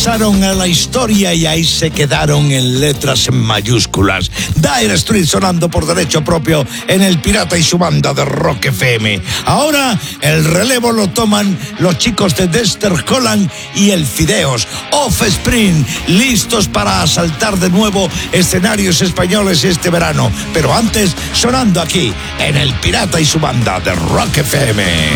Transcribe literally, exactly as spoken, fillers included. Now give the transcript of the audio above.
pasaron a la historia y ahí se quedaron en letras en mayúsculas. Dire Street sonando por derecho propio en El Pirata y su banda de Rock F M. Ahora el relevo lo toman los chicos de Dexter Holland y el Fideos. Offspring, listos para asaltar de nuevo escenarios españoles este verano. Pero antes, sonando aquí en El Pirata y su banda de Rock F M.